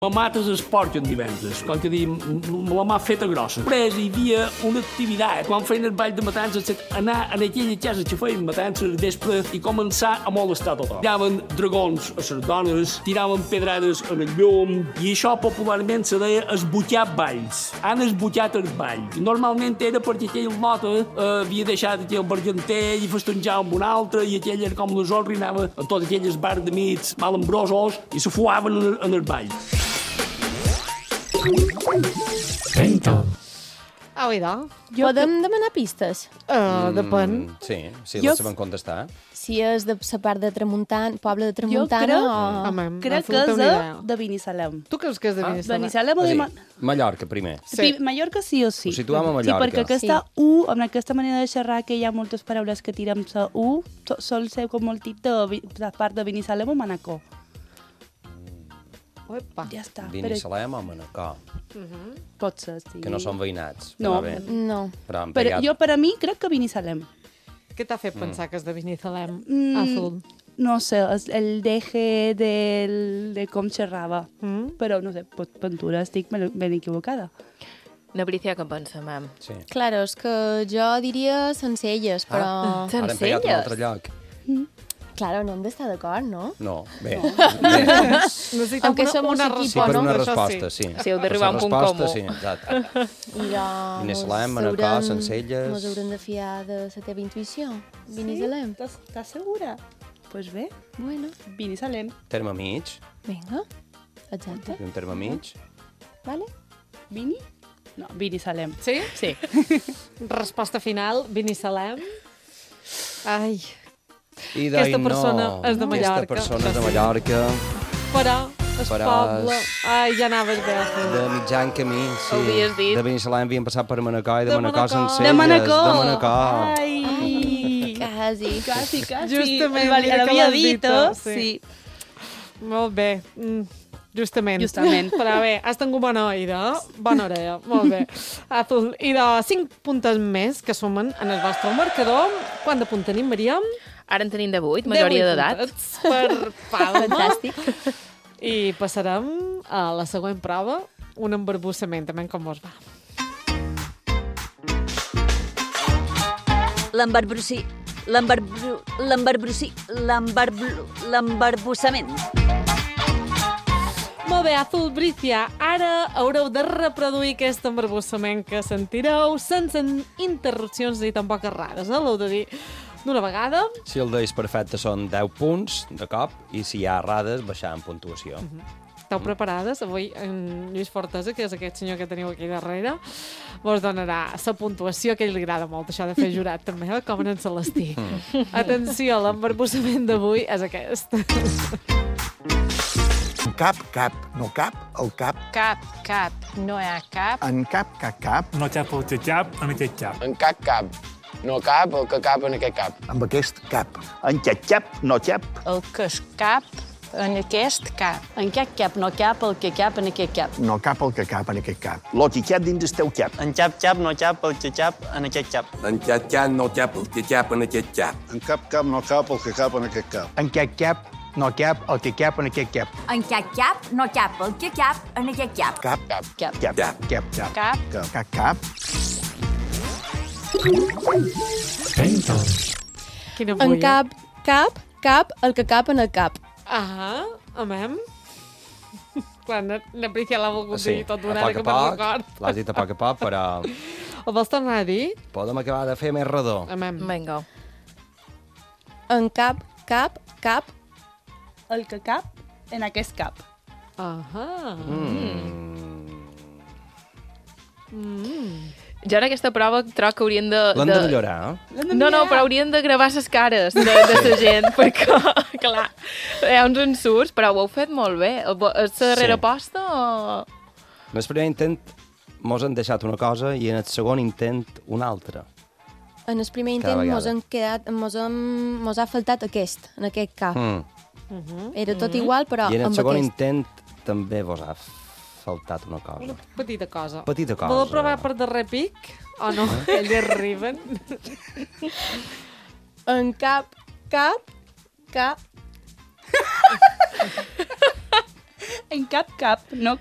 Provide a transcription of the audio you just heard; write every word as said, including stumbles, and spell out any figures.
Me mates es porc en divendres, com que dir, me la m'ha feta grossa. Després hi havia una activitat, quan feien el ball de matances, anar a aquella casa que feien matances al vespre i començar a molestar tothom. Tiraven dragons a les dones, tiraven pedrades en el llum, i això popularment se deia esbutxar balls. Han esbutxat els balls. Normalment era perquè aquell lota eh, havia deixat aquell barganter i festejar amb un altre, i aquell era com les orri, anava a tots aquells bars de mits malambrosos i se fuaven en, en el ball. Au, idò. Podem demanar pistes? Uh, depèn. Mm, sí, sí, Jo- les sabem contestar. Si és de la part de Tramuntana, poble de Jo Tramuntana crec, o... Home, crec Azul que té és una de, idea. de Binissalem. Tu creus que és de Binissalem? Binissalem o És de... a Ma... dir, Mallorca, primer. Sí. Mallorca sí o sí. Ho situem a Sí, Mallorca. perquè aquesta Sí. U, amb aquesta manera de xerrar que hi ha moltes paraules que tiren la U, so- sol ser com molt tip de, Vi- de part de Binissalem o Manacor. Uepa. Ja està. Binissalem o Manacor, Però... Pot ser, sí. que no són veïnats. No. Però, bé, No. però han Però pegat... jo, per a mi, crec que Binissalem. Què t'ha fet pensar que és de Binissalem? Mm. Azul. No sé, és el deje del, de com xerrava. Mm. Però, no sé, pot pintura, estic ben ben equivocada. Nabricia, què pensem, mam? Sí. Claro, és que jo diria Sencelles, però... Ah. Ara hem pegat un altre lloc. Claro, no hem d'estar d'acord, no? No, bé. bé. Necessitem Aunque una, somos una equipo, Sí, per no? una Això resposta, sí. Sí, heu d'arribar a un Per punt la resposta, comú. Sí, exacte. I jo... Binissalem, mos Manacor, haurem- Sencelles. Mos haurem de fiar de la teva intuïció. Binissalem. Estàs, estàs segura? Doncs pues bé, Bueno, Binissalem. Terme mig, vinga. Exacte. un terme mig. Vale? Bini? No, Binissalem. Sí? Sí. Resposta final, Binissalem. Ai, I Aquesta dai, persona no. és de Mallorca. Aquesta persona és de Sí. Mallorca, però el Però poble... és- Ai, ja anaves bé. Azul. de mitjan camí, sí. Ho havies dit. De Binissalem havien passat per Manacor i de, De Manacor, Manacor. Sencelles. De Manacor! De Manacor. Ai! Quasi. Quasi, quasi. Justament, Vale, mira que l'havia l'has dit, dita, eh? sí. Sí. Molt bé. Mm, justament. Justament. Però bé, has tingut bona oïda, eh? Bona orella. Molt bé. Azul. I de cinc puntes més que sumen en el vostre marcador. Quant de punt tenim, Maríam? Ara en tenim de vuit, majoria Deu d'edat. puntets per Palma. Fantàstic. I passarem a la següent prova, un embarbussament, també com vos va. L'embarbrussi... L'embarbru... L'embarbrussi... L'embarbru... L'embarbussament. Molt bé, Azul Bricia, ara haureu de reproduir aquest embarbussament que sentireu sense interrupcions ni tampoc errades, eh? L'heu de dir d'una vegada. Si el d'ells perfecte són deu punts de cop i si hi ha errades, baixar en puntuació. Esteu preparades? Avui en Lluís Fortesa, que és aquest senyor que teniu aquí darrere, vos donarà la puntuació, que a ell li agrada molt, això de fer jurat també, eh? Com en Celestí. Atenció, l'embarbussament d'avui és aquest. Cap, cap, no cap, el cap, Cap, cap, no hi ha cap. en cap, cap, cap, No cap el que cap en aquest cap. En cap cap. No cap, el que cap en aquest cap. amb aquest cap. En cap, cap, no cap, El que és cap en aquest cap. En cap cap, no cap, el que cap en aquest cap. no cap el que cap en aquest cap. Lo que cap dins el teu cap. En cap cap, no cap, el que cap en aquest cap. En cap cap, no cap, el que cap en aquest cap. En cap, cap, no cap el que cap en aquest cap. En cap, cap, no cap el que cap en aquest cap. En cap cap, no cap, el que cap en aquest cap. Cap, Cap, Cap. cap, cap, cap, cap, Cap. cap, cap, cap. Quina En bulla. cap, cap, cap, el que cap en el cap. Ah, amem. Clar, na, na Bricia l'ha volgut Sí, dir tot a d'una poc que a me'n poc, record. l'has dit a poc a poc, però Ho vols tornar a dir? podem acabar de fer més redó. Amem. Vinga. En cap, cap, cap, El que cap en aquest cap. Ahà. Jo en aquesta prova troc que haurien de... L'hem de millorar, eh? No, no, però haurien de gravar les cares de, de la gent, perquè, clar, hi ha uns ensurts, però ho heu fet molt bé. Vo- És la darrera Sí. posta o...? En el primer intent mos han deixat una cosa i en el segon intent una altra. En el primer Cada intent vegada. mos, han quedat, mos, hem, mos ha faltat aquest, en aquest cap. Mm. Era tot igual, però I en el amb segon aquest. intent també vos ha faltat una cosa. Una petita cosa. Petita cosa. Voleu provar per darrer pic? O no? Ells arriben. En cap, cap, cap... En cap cap no